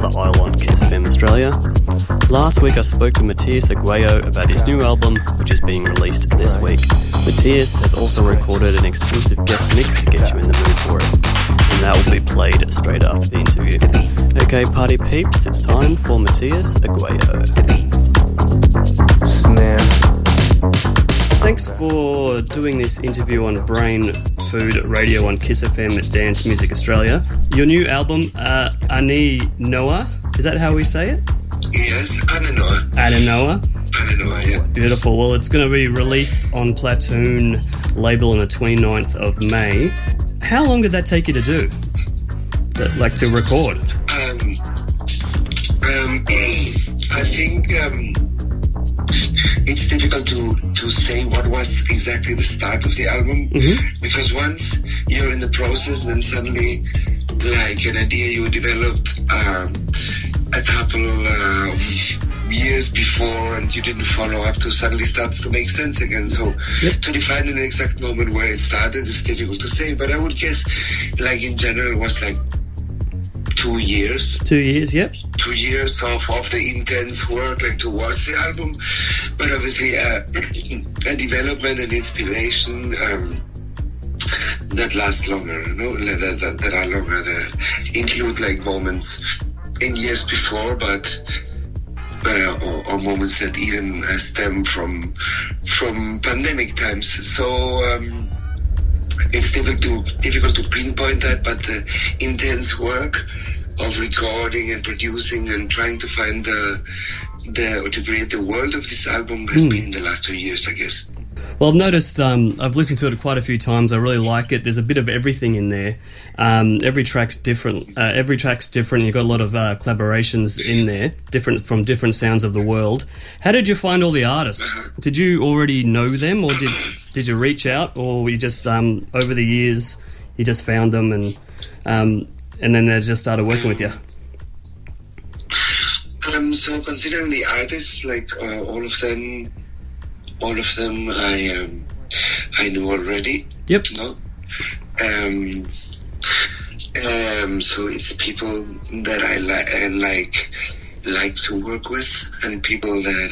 Casa Isle on Kiss FM Australia. Last week I spoke to Matias Aguayo about his new album, which is being released this week. Matias has also recorded an exclusive guest mix to get you in the mood for it, and that will be played straight after the interview. Okay, party peeps, it's time for Matias Aguayo. Snare. Thanks for doing this interview on Brain Food Radio on Kiss FM at Dance Music Australia. Your new album, Ani Noah, is that how we say it? Yes, Ananoa. Ananoa, yeah. Beautiful. Well, it's going to be released on Platoon label on the 29th of May. How long did that take you to do? To record? I think it's difficult to say what was exactly the start of the album, because once you're in the process, then suddenly, like an idea you developed a couple of years before and you didn't follow up to, suddenly starts to make sense again. So to define an exact moment where it started is difficult to say, but I would guess, like in general, it was like 2 years. 2 years, yep. 2 years of the intense work, like towards the album, but obviously a development and inspiration that lasts longer, that are longer, that include like moments in years before, but or moments that even stem from pandemic times. So it's difficult to pinpoint that, but the intense work of recording and producing and trying to find to create the world of this album has been the last 2 years, I guess. Well, I've noticed, I've listened to it quite a few times. I really like it. There's a bit of everything in there. Every track's different. You've got a lot of collaborations in there, from different sounds of the world. How did you find all the artists? Did you already know them, or did you reach out, or were you just over the years you just found them and then they just started working with you? So considering the artists, like all of them I knew already. Yep. No. So it's people that I like to work with, and people that